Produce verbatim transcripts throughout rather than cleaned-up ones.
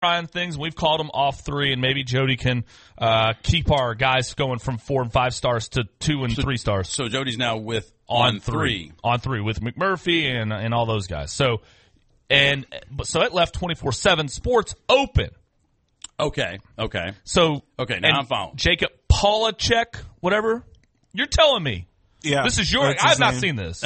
trying things. We've called them off three, and maybe Jody can uh, keep our guys going from four and five stars to two and so, three stars. So Jody's now with on, on three. three. On three with McMurphy and and all those guys. So and so it left twenty-four seven Sports open. Okay, okay. So okay, now I'm following. Jacob Polacek, whatever. You're telling me. Yeah, this is your. I've not seen this.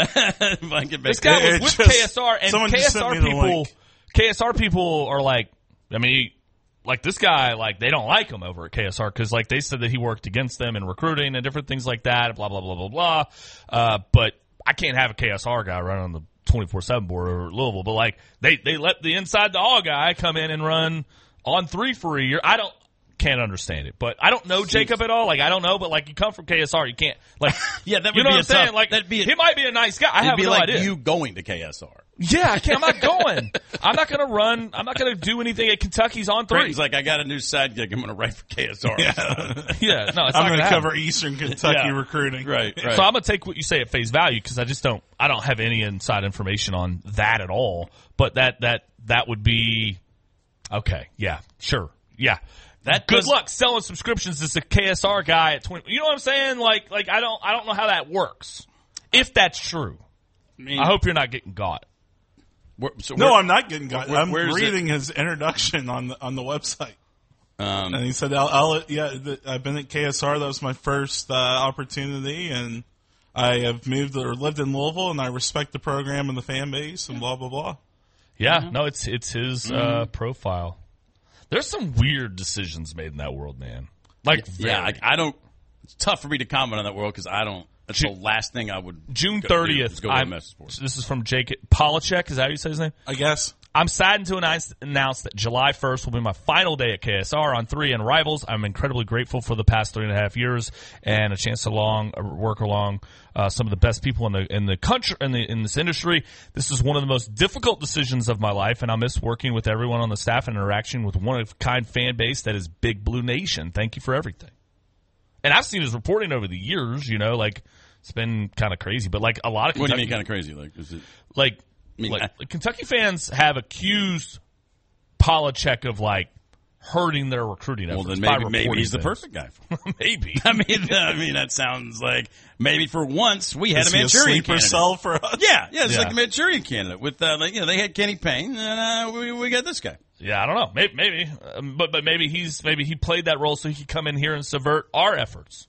This guy was with just, K S R, and K S R people. K S R people are like, I mean, he, like this guy, like they don't like him over at K S R because, like, they said that he worked against them in recruiting and different things like that. Blah blah blah blah blah. Uh, but I can't have a K S R guy run on the twenty-four seven board over Louisville. But like they they let the inside the all guy come in and run on three for a year. I don't. Can't understand it, but I don't know Jacob at all. Like I don't know, but like you come from K S R, you can't like. Yeah, that would you know be what I'm saying. Tough, like that'd be a, he might be a nice guy. I have be no like idea. You going to K S R? Yeah, I can't. I'm not going. I'm not going to run. I'm not going to do anything at Kentucky's on three. He's like, I got a new side gig. I'm going to write for K S R. Yeah, yeah no, it's I'm going to happen. cover Eastern Kentucky yeah. recruiting. Right, right. So I'm going to take what you say at face value because I just don't. I don't have any inside information on that at all. But that that that would be okay. Yeah, sure. Yeah. That Good luck selling subscriptions as a K S R guy at twenty. You know what I'm saying? Like, like I don't, I don't know how that works. If that's true, I, mean, I hope you're not getting got. Where, so no, I'm not getting got. Where, I'm reading it? his introduction on the on the website, um, and he said, I'll, I'll, "Yeah, the, I've been at K S R. That was my first uh, opportunity, and I have moved or lived in Louisville, and I respect the program and the fan base, and blah blah blah." Yeah, mm-hmm. no, it's it's his mm-hmm. uh, profile. There's some weird decisions made in that world, man. Like, yeah, I, I don't. It's tough for me to comment on that world because I don't. That's June, the last thing I would. June thirtieth. Go to this is from Jake Polacek. Is that how you say his name? I guess. I'm saddened to announce, announce that July first will be my final day at K S R on three and Rivals. I'm incredibly grateful for the past three and a half years and a chance to long work along uh, some of the best people in the in the country in the in this industry. This is one of the most difficult decisions of my life, and I miss working with everyone on the staff and interaction with one of a kind fan base that is Big Blue Nation. Thank you for everything. And I've seen his reporting over the years. You know, like it's been kind of crazy, but like a lot of Kentucky, what do you mean kind of crazy? Like is it like. I mean, like, I, Kentucky fans have accused Polacek of like hurting their recruiting efforts. Well, then maybe, maybe he's things. the perfect guy. maybe. I mean, I mean that sounds like maybe for once we had Is a Manchurian he a sleeper candidate. cell for us. Yeah, yeah, it's yeah. like a Manchurian candidate with uh, like you know they had Kenny Payne and uh, we we got this guy. Yeah, I don't know, maybe, maybe, um, but but maybe he's maybe he played that role so he could come in here and subvert our efforts.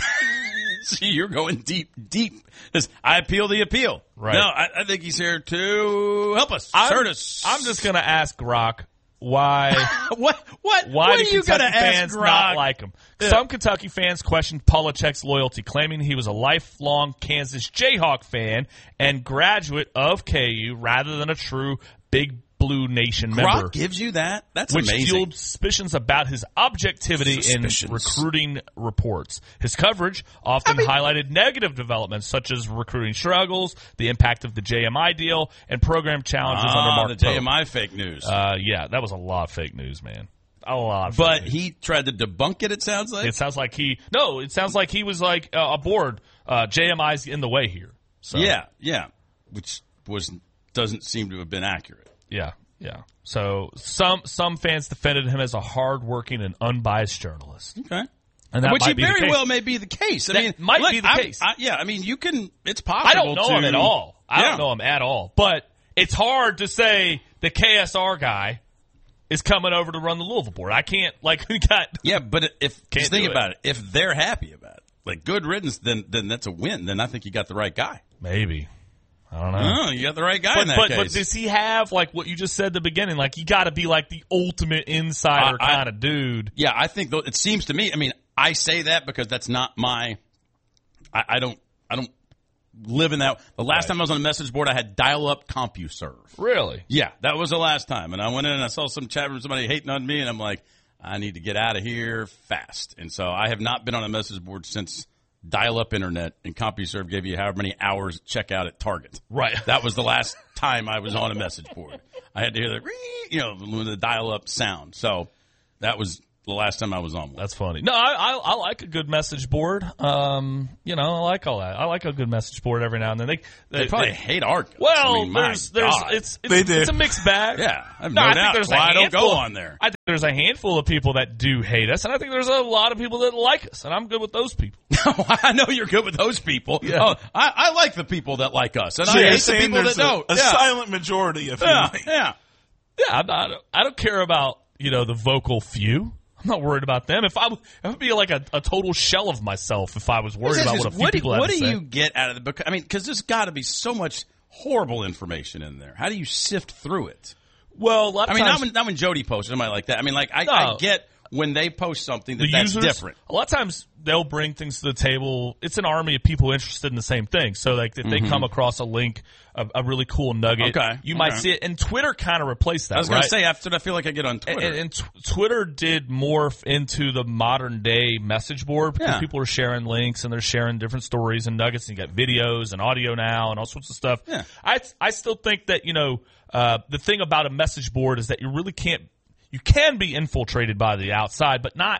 See, you're going deep, deep. I appeal the appeal. Right. No, I, I think he's here to help us, I'm, hurt us. I'm just going to ask Rock why. what? What? Why what do are you Kentucky gonna fans ask Rock? not like him? Yeah. Some Kentucky fans questioned Polacek's loyalty, claiming he was a lifelong Kansas Jayhawk fan and graduate of K U rather than a true Big Blue Nation member. Rock gives you that? That's which amazing. fueled suspicions about his objectivity Suspicions. in recruiting reports. His coverage often I mean, highlighted negative developments such as recruiting struggles, the impact of the J M I deal, and program challenges ah, under Mark the Pope. J M I fake news. Uh, yeah, that was a lot of fake news, man. A lot. Of but fake news. he tried to debunk it. It sounds like. It sounds like he. No, it sounds like he was like uh, aboard. Uh, J M I's in the way here. So. Yeah, yeah, which was doesn't seem to have been accurate. Yeah. Yeah. So some some fans defended him as a hardworking and unbiased journalist. Okay. And that Which might he be the very case. well may be the case. I That mean, might look, be the I'm- case. I, yeah, I mean, you can. It's possible. I don't know to, him at all. I Yeah. don't know him at all. But it's hard to say the K S R guy is coming over to run the Louisville board. I can't, like, we got. Yeah, but if Can't just think do it. about it, if they're happy about it, like good riddance, then then that's a win. Then I think you got the right guy. Maybe. I don't know. Oh, you got the right guy But, in that but, case. but does he have, like, what you just said at the beginning? Like, you got to be, like, the ultimate insider I- I- kind of dude. Yeah, I think though it seems to me. I mean, I say that because that's not my. I, I don't. I don't live in that. The last Right. time I was on a message board, I had dial-up CompuServe. Really? Yeah, that was the last time, and I went in and I saw some chat room, somebody hating on me, and I'm like, I need to get out of here fast. And so I have not been on a message board since dial-up internet, and CompuServe gave you however many hours checkout at Target. Right. That was the last time I was on a message board. I had to hear the, you know, the dial-up sound. So that was the last time I was on one. That's funny. No, I, I I like a good message board. Um, you know, I like all that. I like a good message board every now and then. They They, they, probably they- hate Arcos. well, I mean, my there's there's God. it's it's, They do. it's a mixed bag. yeah, I have No, no, I doubt. think there's That's why a I don't handful. go on there. I think there's a handful of people that do hate us, and I think there's a lot of people that like us, and I'm good with those people. I know you're good with those people. Yeah. Oh, I, I like the people that like us, and So I you're hate the saying people there's that a, don't. a yeah. silent majority, if yeah, you like. yeah. Yeah, I'm not, I don't care about you know the vocal few. I'm not worried about them. If I would, I would be like a, a total shell of myself if I was worried about what a few what do, people have what to do say. you get out of the book? I mean, because there's got to be so much horrible information in there. How do you sift through it? Well, a lot I of mean, times, not when, not when Jody posts somebody like that. I mean, like I, No. I get when they post something that the that's users, different. a lot of times they'll bring things to the table. It's an army of people interested in the same thing. So like if they come across a link, a, a really cool nugget, Mm-hmm. Okay, you might okay. see it. And Twitter kind of replaced that, I was going right? to say after I feel like I get on Twitter. And, and tw- Twitter did morph into the modern day message board because Yeah. people are sharing links and they're sharing different stories and nuggets. And you got videos and audio now and all sorts of stuff. Yeah. I I still think that you know uh, the thing about a message board is that you really can't. You can be infiltrated by the outside, but not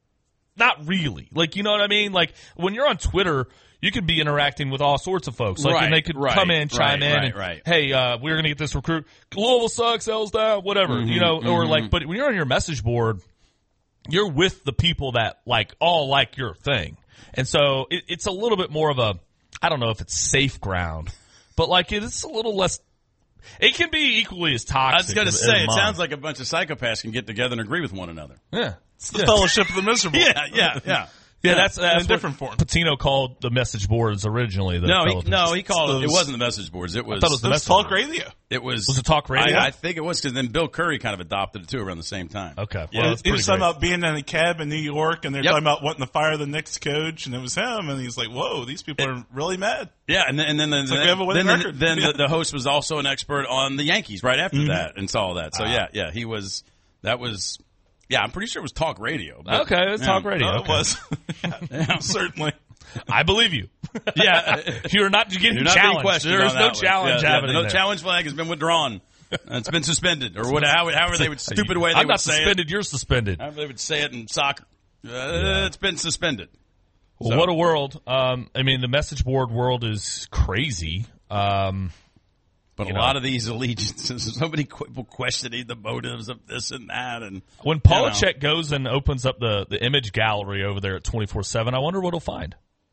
not really. Like you know what I mean? Like when you're on Twitter. You could be interacting with all sorts of folks. Like, Right, and they could right, come in, chime right, in, right, and, right. hey, uh, we're going to get this recruit. Louisville sucks, L's down, whatever. You know, or like, but when you're on your message board, you're with the people that like all like your thing. And so it, it's a little bit more of a, I don't know if it's safe ground, but like it's a little less, it can be equally as toxic. I was going to as- say, as it mine. sounds like a bunch of psychopaths can get together and agree with one another. Yeah. It's the Fellowship of the Miserable. Yeah, yeah, yeah. Yeah, that's, that's in a what different form. Patino called the message boards originally. The No, he, Fellowship. no, he called it. It those- wasn't the message boards. It was. thought it was the That's message talk board. radio. It was. Was it talk radio? I, I think it was because then Bill Curry kind of adopted it too around the same time. Okay. Yeah, Well, it's that's He was pretty talking great. about being in a cab in New York, and they're Yep. talking about wanting to fire the Knicks coach, and it was him, and he's like, "Whoa, these people are really mad." Yeah, and then and then, then, like we have a winning then, record. then Yeah. the, the host was also an expert on the Yankees right after that and saw that. So yeah, yeah, he was. That was. Yeah, I'm pretty sure it was talk radio. but- Okay, it's yeah. talk radio. Oh, okay. it was yeah, certainly. I believe you. Yeah, You're not getting you're not being challenged. questioned. There is on no that one. challenge Yeah, yeah, happening No there. challenge flag has been withdrawn. It's been suspended, or whatever. How, however they would stupid way they I'm would not say suspended. You're suspended. it. However they would say it in soccer. Uh, It's been suspended. Well, So- what a world. Um, I mean, the message board world is crazy. Um, But a You know. lot of these allegiances, so many people questioning the motives of this and that, and when Polachek goes and opens up the, the image gallery over there at twenty-four seven, I wonder what he'll find.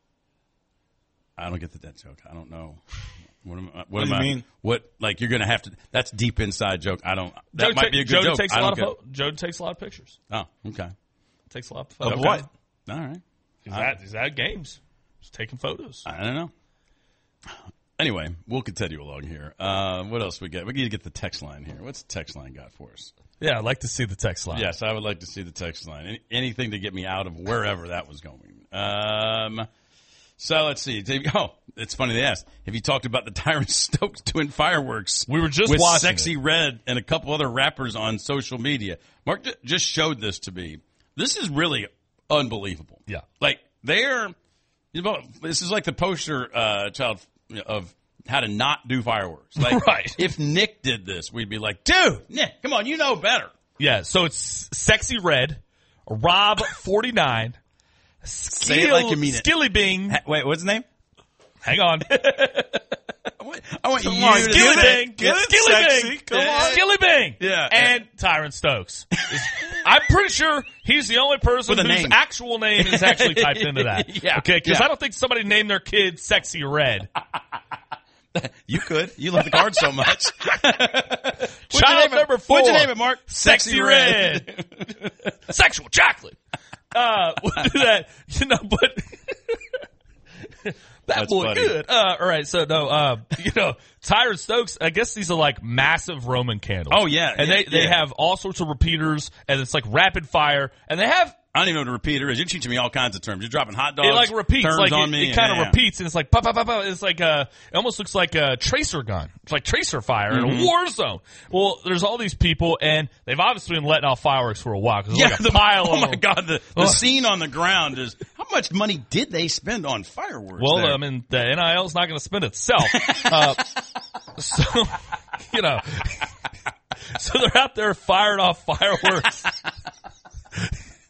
I don't get the that joke. I don't know. What am I? What, What am do you I? mean? What like you're gonna have to? That's deep inside joke. I don't. That Joe might ta- be a good Joe joke. Takes I a lot don't of get. pho- Joe takes a lot of pictures. Oh, okay. Takes a lot of Of photos. what? All right. He's at, he's at games. Just taking photos. I don't know. Anyway, we'll continue along here. Uh, what else we get? We need to get the text line here. What's the text line got for us? Yeah, I'd like to see the text line. Yes, I would like to see the text line. Any, anything to get me out of wherever that was going. Um, so let's see. Oh, it's funny they asked. Have you talked about the Tyron Stokes doing fireworks? We were just with watching Sexy Red and a couple other rappers on social media. Mark ju- just showed this to me. This is really unbelievable. Yeah. Like they're, you know, this is like the poster uh, child of how to not do fireworks. Like, Right. If Nick did this, we'd be like, dude, Nick, come on, you know better. Yeah, so it's Sexy Red, Rob forty-nine, Say it like you mean it. Skilly Bing. Ha- Wait, what's his name? Hang on. I want, I want Come you on, to get Skilly it. Bing. Get it, Skilly sexy. Bing. Come on. Skilly Bing. Yeah. And Tyron Stokes. I'm pretty sure he's the only person With a whose name. actual name is actually typed into that. Yeah. Okay, because Yeah. I don't think somebody named their kid Sexy Red. You could. You love the card so much. Child number four. What'd you name it, Mark? Sexy Red. Sexual chocolate. Uh, we'll do that, you know, but that That's boy funny. good. Uh, all right, so no, uh, you know, Tyron Stokes, I guess these are like massive Roman candles. Oh, yeah, And yeah, they, they yeah. have all sorts of repeaters, and it's like rapid fire, and they have, I don't even know what a repeater is. You're teaching me all kinds of terms. You're dropping hot dogs. it like repeats, terms like on it, me. it kind of Yeah. repeats, and it's like, pop, pop, pop, pop. It's like a, it almost looks like a tracer gun. It's like tracer fire in Mm-hmm. a war zone. Well, there's all these people, and they've obviously been letting off fireworks for a while, because Yeah, like a the, pile oh of my them. God, the, the Ugh. scene on the ground is, how much money did they spend on fireworks? Well, there? I mean, the N I L's not going to spend itself. uh, so, you know, so they're out there firing off fireworks.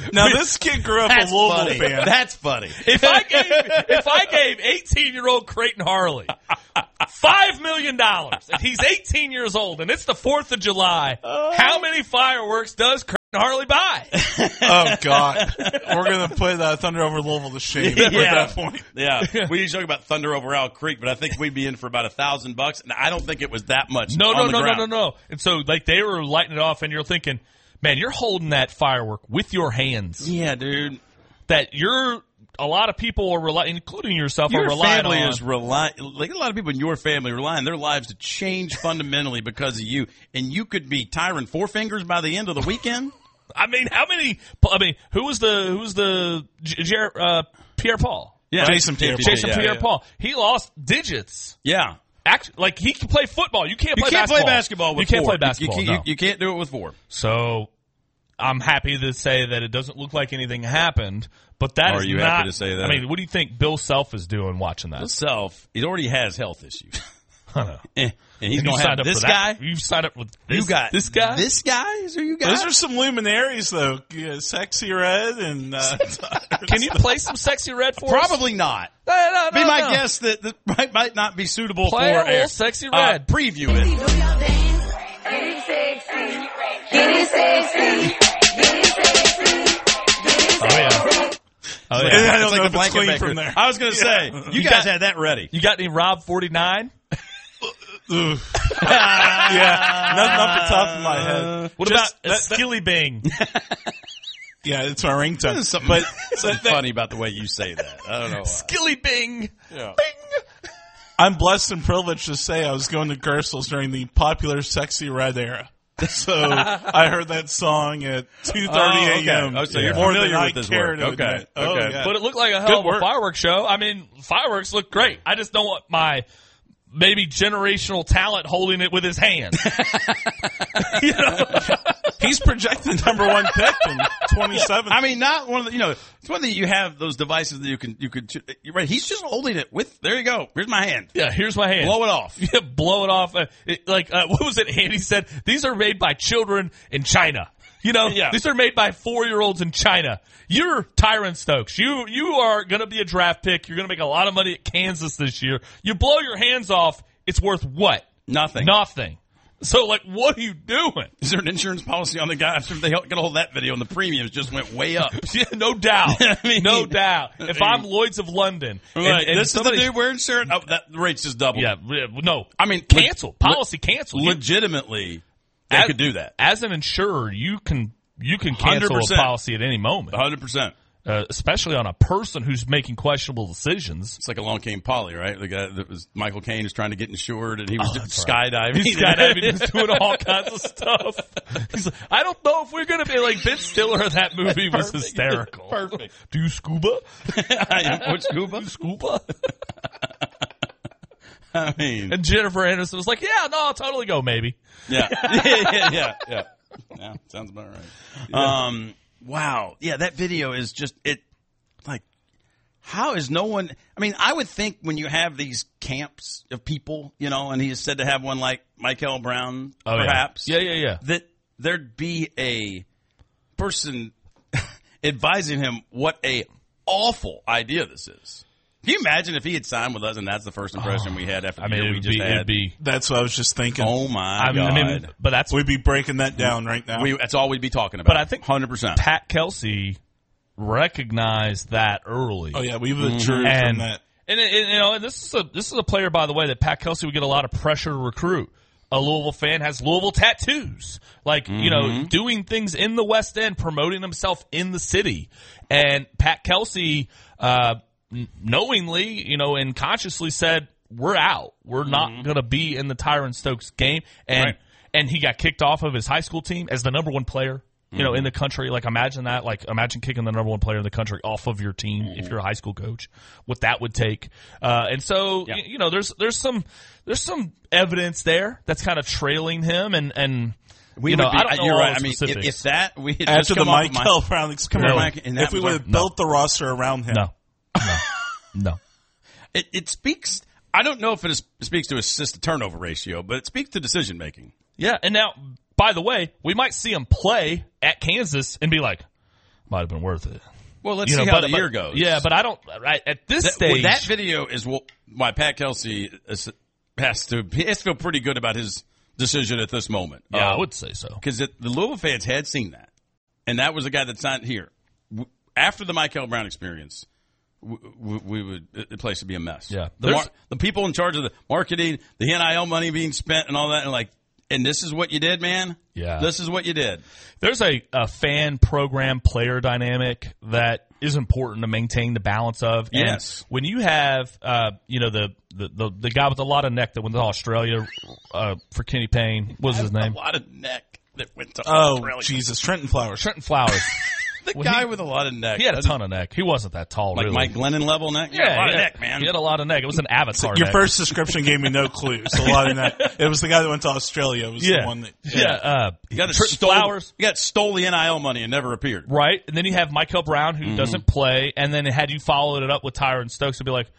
Now this kid grew up That's a Louisville funny. fan. That's funny. If I gave if I gave eighteen year old Creighton Harley five million dollars and he's eighteen years old and it's the Fourth of July, how many fireworks does Creighton Harley buy? Oh God, we're gonna put uh, Thunder over Louisville to shame at that point. Yeah, we used to talk about Thunder over Owl Creek, but I think we'd be in for about a thousand bucks, and I don't think it was that much. No, no, on the no, no, ground. no, no. And so like they were lighting it off, and you're thinking, man, you're holding that firework with your hands. Yeah, dude. That you're. A lot of people are relying, including yourself, Your are relying family on. is relying, like a lot of people in your family relying their lives to change fundamentally because of you, and you could be Tyron Four Fingers by the end of the weekend. I mean, how many? I mean, who was the who was the J- J- uh, Pierre Paul? Yeah, Jason Pierre-Paul. Jason yeah, Pierre yeah. Paul. He lost digits. Yeah. Actually, like he can play football. You can't You play can't basketball. play basketball with You can't four. play basketball. You, you, no. you, you can't do it with four. So I'm happy to say that it doesn't look like anything happened, but that Are is you not. happy to say that? I mean, what do you think Bill Self is doing watching that? Himself, he already has health issues. I know. and he's And you going to signed have up this for guy. that? You signed up with this, You got this guy? This guy is who you got? Those are some luminaries, though. Yeah, Sexy Red and uh, Can you play some Sexy Red for us? Probably not. No, no, no, Be my no. guess that that might, might not be suitable Play for a little a Sexy uh, Red. preview it. Oh yeah. Oh And yeah. I don't It's like know the if it's blanket clean maker. from there. I was going to say, you, You guys got- had that ready. You got any Rob forty-nine? Ugh. yeah, nothing off the top of my head. What Just about a that- that- Skilly Bing? Yeah, it's my ringtone. There's something, But something funny about the way you say that. I don't know why. Skilly Bing. Yeah. Bing. I'm blessed and privileged to say I was going to Gerstels during the popular Sexy Red era. So I heard that song at two thirty Oh, okay. a.m. Oh, so you're more than familiar I with this care work. to Okay. admit. Oh, Okay. yeah. But it looked like a hell Good of a work. fireworks show. I mean, fireworks look great. I just don't want my maybe generational talent holding it with his hand. You know? He's projected number one pick in twenty-seven. I mean, not one of the, you know, it's one thing you have those devices that you can, you could, you're right. He's just holding it with, there you go. Here's my hand. Yeah, here's my hand. Blow it off. Yeah, blow it off. Uh, it, like, uh, what was it Andy said? These are made by children in China. You know, Yeah. these are made by four-year-olds in China. You're Tyron Stokes. You you are going to be a draft pick. You're going to make a lot of money at Kansas this year. You blow your hands off, it's worth what? Nothing. Nothing. So, like, what are you doing? Is there an insurance policy on the guy after they got a hold of that video and the premiums just went way up? Yeah, no doubt. I mean- no doubt. If I'm Lloyd's of London, and, Right. and this somebody, is the dude wearing insurance. Oh, that the rate's just doubled. yeah, yeah, no. I mean, cancel. le- Policy cancel. You- Legitimately, they as, could do that. As an insurer, you can you can cancel one hundred percent. a policy at any moment, one hundred percent. uh, especially on a person who's making questionable decisions. It's like Along Came Polly, right? The guy that was Michael Caine was trying to get insured, and he was Oh, doing that's skydiving. He's skydiving, he's doing all kinds of stuff. He's like, I don't know if we're going to be like Ben Stiller in that movie was Perfect. hysterical. Perfect. Do you scuba? Which scuba? Scuba? I mean, And Jennifer Aniston was like, yeah, no, I'll totally go, maybe. yeah, yeah, yeah, yeah, yeah. Yeah, sounds about right. Um, wow, yeah, that video is just it. Like, how is no one? I mean, I would think when you have these camps of people, you know, and he is said to have one like Michael Brown, Oh, yeah. perhaps, Yeah, yeah, yeah. that there'd be a person advising him what a awful idea this is. Can you imagine if he had signed with us and that's the first impression we had after the I mean, year it we would just be, had? it'd be, That's what I was just thinking. Oh my I mean, god! I mean, but that's, We'd be breaking that down right now. we, that's all we'd be talking about. But I think one hundred percent. Pat Kelsey recognized that early. oh yeah, we've withdrew and from that. And, it, and, you know, and this is a this is a player, by the way, that Pat Kelsey would get a lot of pressure to recruit. A Louisville fan has Louisville tattoos, like mm-hmm. you know, doing things in the West End, promoting himself in the city. And Pat Kelsey, uh, knowingly, you know, and consciously said, "We're out. We're mm-hmm. not going to be in the Tyron Stokes game." And Right. and he got kicked off of his high school team as the number one player. You know, in the country, like imagine that, like imagine kicking the number one player in the country off of your team mm-hmm. if you're a high school coach, what that would take. Uh, and so, yeah. you, you know, there's, there's some, there's some evidence there that's kind of trailing him and, and, We you know, would be, I don't know you're all right. the I mean, if, specifics. if that we had After just the come off of Michael my, Brown come on, experience, Mike, and that if we was would our- have built the roster around him. no, no, no. it, it speaks. I don't know if it is, speaks to assist to turnover ratio, but it speaks to decision making. Yeah. And now, by the way, we might see him play at Kansas and be like, might have been worth it. Well, let's You see know, how but- the but- year goes. Yeah, but I don't. Right, at this That, stage, well, that video is wh- why Pat Kelsey is, has to he has to feel pretty good about his decision at this moment. yeah, I would say so. Because the Louisville fans had seen that, and that was a guy that's not here. W- After the Michael Brown experience, w- w- we would the place would be a mess. Yeah. the, mar- There's- the people in charge of the marketing, the N I L money being spent, and all that, and like, and this is what you did, man. Yeah. this is what you did. There's a, a fan program player dynamic that is important to maintain the balance of. And Yes. when you have, uh, you know, the, the, the, the guy with a lot of neck that went to Australia uh, for Kenny Payne, what was his name? A lot of neck that went to Oh, Australia. Jesus. Trenton Flowers. Trenton Flowers. The When guy he- with a lot of neck. He had a ton of neck. He wasn't that tall, like really. Mike Glennon level neck. Yeah, a lot he of had- neck, man. He had a lot of neck. It was an avatar Your neck. first description gave me no clue. So a lot of that. It was the guy that went to Australia. It was yeah. the one that. yeah. Uh, You got Trenton stole, Flowers. You got stole the N I L money and never appeared. Right, and then you have Michael Brown who Mm-hmm. doesn't play, and then had you followed it up with Tyron Stokes, it'd be like,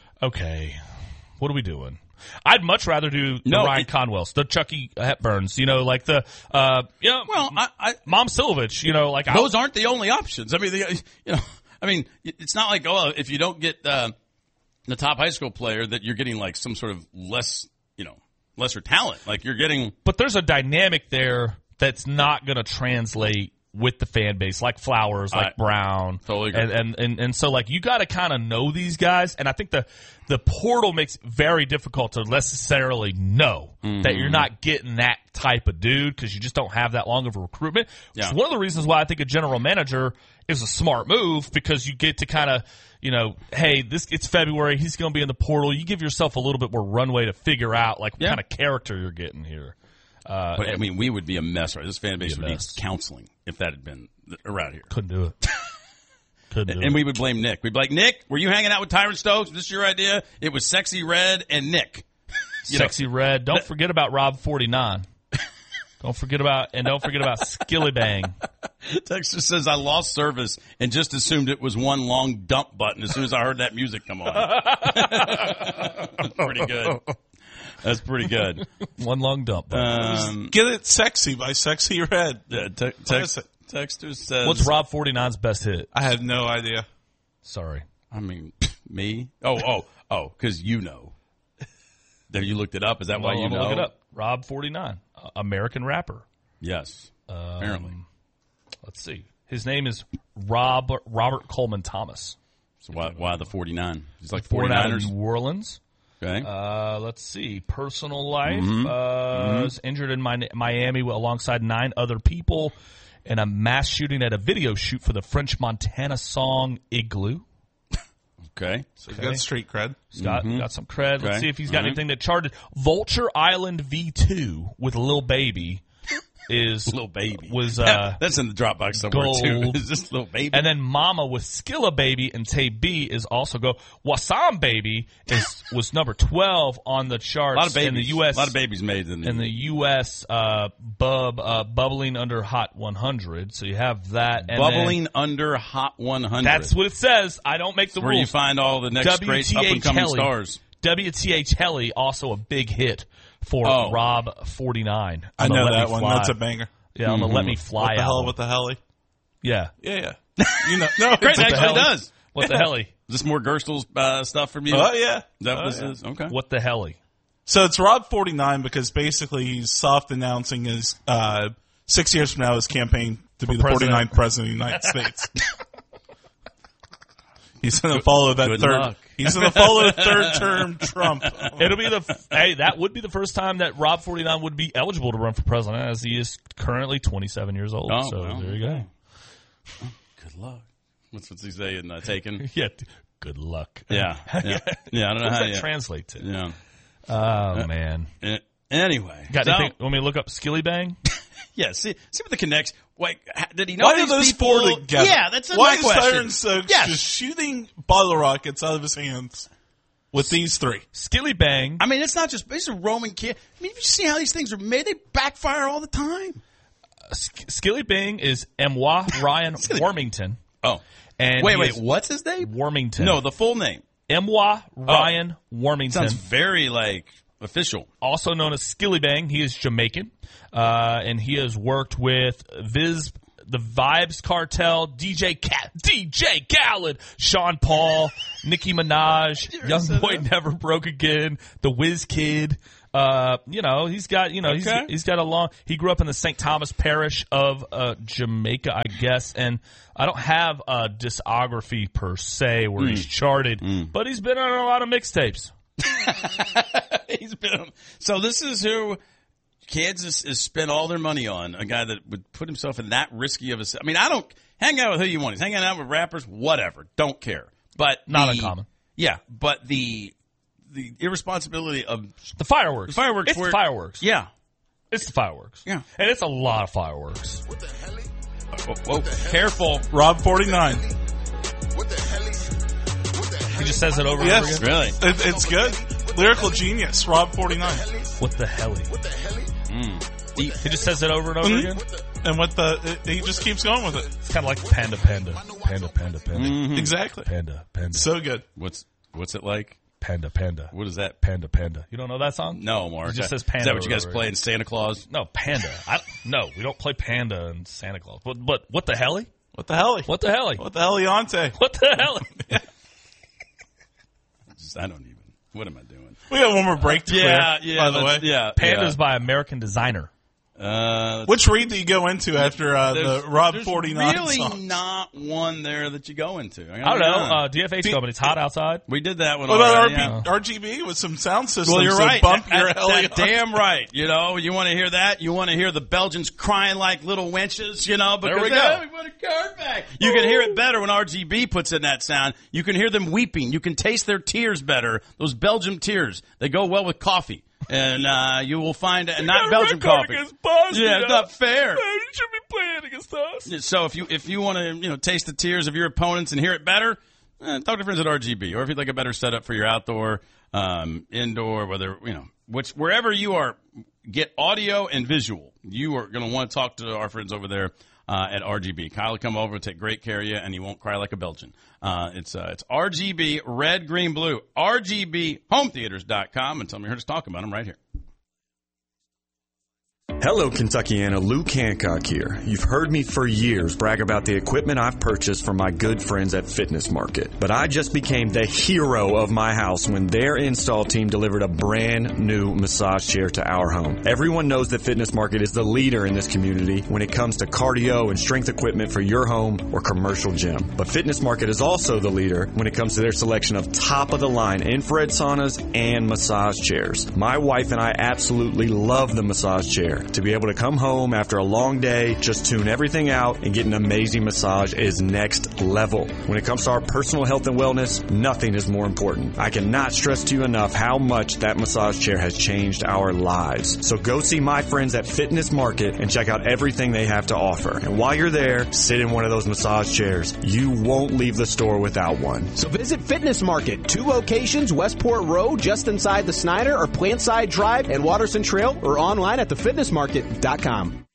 okay, what are we doing? I'd much rather do the No, Ryan it- Conwells, the Chucky Hepburns, you know, like the, uh, you know, Well, I, I, Mom Silovich, you know, like those aren't the only options. I mean, the, you know, I mean, it's not like oh, if you don't get uh, the top high school player, that you're getting like some sort of less, you know, lesser talent. Like you're getting. but there's a dynamic there that's not going to translate with the fan base, like Flowers, like I Brown, totally agree. and, and and and so like you got to kind of know these guys, and I think the the portal makes it very difficult to necessarily know Mm-hmm. that you're not getting that type of dude because you just don't have that long of a recruitment. Yeah. It's one of the reasons why I think a general manager is a smart move because you get to kind of, you know, hey, this it's February, he's going to be in the portal. You give yourself a little bit more runway to figure out like Yeah. what kind of character you're getting here. Uh, But I mean, we would be a mess, right? This fan base Be a would need mess. counseling if that had been around here. couldn't do it. Couldn't do And it. we would blame Nick. We'd be like, Nick, were you hanging out with Tyron Stokes? Was this your idea? It was Sexy Red and Nick. You know, Sexy Red. Don't forget about Rob forty-nine. Don't forget about and don't forget about Skilly Bang. Texas says I lost service and just assumed it was one long dump button as soon as I heard that music come on. That's pretty good. That's pretty good. One long dump. Um, Get It Sexy by Sexy Red. yeah, te- What text, is it? Texter says, What's Rob forty-nine's best hit? I have no idea. Sorry. I mean, me? Oh, oh, oh, because you know. Have you looked it up? Is that why Well, you I'm know? gonna look it up. Rob forty-nine, uh, American rapper. Yes, apparently. Let's see. His name is Rob Robert Coleman Thomas. So why, why the forty-nine? He's like Born out of forty-niners. New Orleans. Okay. Uh, let's see. Personal life. Mm-hmm. Uh, was injured in Mi- Miami alongside nine other people in a mass shooting at a video shoot for the French Montana song Igloo. okay. So you got street cred. He's got, got some cred. Let's Mm-hmm. Okay. see if he's got All right. anything that charted. Vulture Island V two with Lil Baby is Little baby. was uh, That's in the Dropbox somewhere too. gold. Is this little baby? and then Mama with Skilla Baby and Tay B is also go. Wasam Baby is was number twelve on the a charts lot of babies. in the U S A lot of babies made in the, in the U S uh, bub uh, bubbling under Hot one hundred. So you have that and bubbling then- under Hot one hundred. That's what it says. I don't make the where you rules. find all the next great up and coming Helly. stars. W T H Helly, also a big hit for Oh. Rob forty-nine. I on the know Let Me that one. Fly. That's a banger. Yeah, on the Let Me Fly What the hell album. with the helly? Yeah. Yeah, yeah. You know, no, Great, it's actually hell? does. What the helly? Is this more Gerstel's uh, stuff from you? Oh yeah. Is that what Oh, this yeah. is? Okay. What the helly? So it's Rob forty-nine because basically he's soft announcing his uh, six years from now his campaign to be the president. forty-ninth president of the United States. He's going to follow that good third. luck. He's going to follow third term Trump. It'll be the hey. That would be the first time that Rob forty-nine would be eligible to run for president, as he is currently twenty-seven years old. Oh, so well, there you go. Good luck. What's what's he say in uh, Taken? Yeah. Good luck. Yeah, yeah, yeah. I don't know What how. does that Yeah. translate to? yeah. Oh man. Eh, Anyway, Got so- anything? Want me to look up Skilly Bang? yeah. See, see what the connects. Like, ha- did he know Why are these those people? four together? Yeah, that's a Why my is question. Tyron Stokes Yes. just shooting bottle rockets out of his hands with these three? Skilly Bang. I mean, it's not just it's a Roman kid. I mean, you see how these things are made? They backfire all the time. Sk- Skilly Bang is Moi Ryan Warmington. Oh, And wait, he wait. is What's his name? Warmington. No, the full name. Moi Ryan Warmington. Sounds very like official. Also known as Skilly Bang. He is Jamaican. Uh, and he has worked with Viz the Vibes Cartel, D J Ca- D J Khaled, Sean Paul, Nicki Minaj, Young Boy Never Broke Again, The Wiz Kid. Uh, you know, he's got, you know, Okay. he's, he's got a long, he grew up in the Saint Thomas parish of, uh, Jamaica, I guess. And I don't have a discography per se where mm. he's charted, mm. but he's been on a lot of mixtapes. He's been on. So this is who Kansas has spent all their money on, a guy that would put himself in that risky of a, I mean, I don't hang out with who you want. He's hanging out with rappers, whatever. Don't care. But not the, uncommon. Yeah. But the, the irresponsibility of the fireworks. The fireworks. It's were, the fireworks. Yeah. It's the fireworks. Yeah. And it's a lot of fireworks. What the hell? Whoa, whoa, careful. Rob forty-nine. What the hell? What the hell? He just says it over yes. and over again. Really? It, it's good. Lyrical genius. Rob forty-nine. What the hell? What the hell? Mm. He, he just says it over and over mm-hmm. again. And what the, it, he just keeps going with it. It's kind of like Panda Panda. Panda Panda Panda. Mm-hmm. Exactly. Panda Panda. So good. What's, what's it like? Panda Panda. What is that? Panda Panda. You don't know that song? No, Mark. It just says Panda. Is that what you guys over play over. in Santa Claus? No, Panda. I, no, we don't play Panda in Santa Claus. But, but what the hell? What the hell? What the hell? What the hell, Yonte? What the hell? Just, I don't even. What am I doing? We got one more break to clear, Yeah, yeah. by the way. Yeah. Panda's yeah. by American Designer. Uh, Which read do you go into after uh, the Rob forty-nine really songs? not one there that you go into. I, I don't know. Uh, D F H company. It's hot outside. We did that one What about already, R P, yeah. R G B with some sound systems? Well, you're to right. Bump That- your that- hell that damn right. You know, you want to hear that? You want to hear the Belgians crying like little wenches, you know, because There we they, go. "Hey, we want a card back." You can hear it better when R G B puts in that sound. You can hear them weeping. You can taste their tears better. Those Belgium tears. They go well with coffee. And uh, you will find uh, not Belgian coffee. Boston, Yeah, it's not fair. You should be playing against us. So if you if you want to you know taste the tears of your opponents and hear it better, eh, talk to friends at R G B. Or if you'd like a better setup for your outdoor, um, indoor, whether you know which wherever you are, get audio and visual. You are going to want to talk to our friends over there uh, at R G B. Kyle will come over and take great care of you, and he won't cry like a Belgian. Uh, it's uh, it's R G B, red, green, blue. R G B home theaters dot com, and tell me you heard us talk about them right here. Hello, Kentuckiana. Luke Hancock here. You've heard me for years brag about the equipment I've purchased from my good friends at Fitness Market. But I just became the hero of my house when their install team delivered a brand new massage chair to our home. Everyone knows that Fitness Market is the leader in this community when it comes to cardio and strength equipment for your home or commercial gym. But Fitness Market is also the leader when it comes to their selection of top-of-the-line infrared saunas and massage chairs. My wife and I absolutely love the massage chair. To be able to come home after a long day, just tune everything out, and get an amazing massage is next level. When it comes to our personal health and wellness, nothing is more important. I cannot stress to you enough how much that massage chair has changed our lives. So go see my friends at Fitness Market and check out everything they have to offer. And while you're there, sit in one of those massage chairs. You won't leave the store without one. So visit Fitness Market, two locations, Westport Road, just inside the Snyder, or Plantside Drive and Watterson Trail, or online at the fitness market dot com.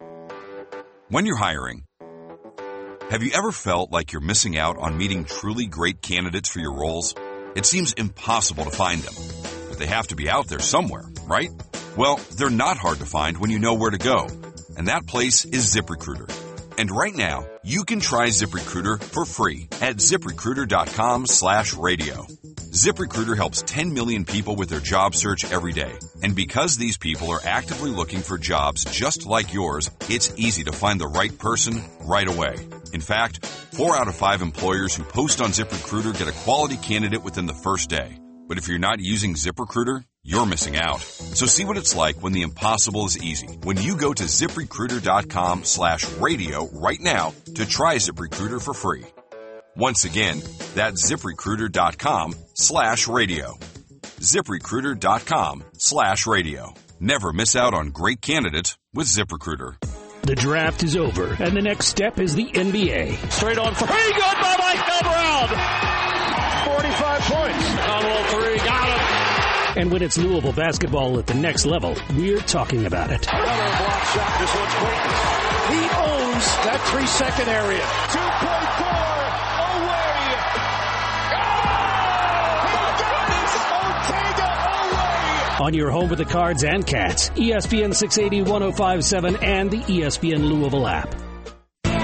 When you're hiring, have you ever felt like you're missing out on meeting truly great candidates for your roles? It seems impossible to find them, but they have to be out there somewhere, right? Well, they're not hard to find when you know where to go, and that place is ZipRecruiter. And right now, you can try ZipRecruiter for free at ZipRecruiter.com slash radio. ZipRecruiter helps ten million people with their job search every day. And because these people are actively looking for jobs just like yours, it's easy to find the right person right away. In fact, four out of five employers who post on ZipRecruiter get a quality candidate within the first day. But if you're not using ZipRecruiter, you're missing out. So see what it's like when the impossible is easy. When you go to ZipRecruiter.com slash radio right now to try ZipRecruiter for free. Once again, that's ZipRecruiter.com slash radio. ZipRecruiter.com slash radio. Never miss out on great candidates with ZipRecruiter. The draft is over, and the next step is the N B A. Straight on for pretty good by Michael Brown. forty-five points. Conwell three, got him. And when it's Louisville basketball at the next level, we're talking about it. Another block shot. This one's quick. He owns that three-second area. two point four away. Oh! He got it. Ortega away. On your home with the Cards and Cats, E S P N six eighty, one oh five point seven, and the E S P N Louisville app.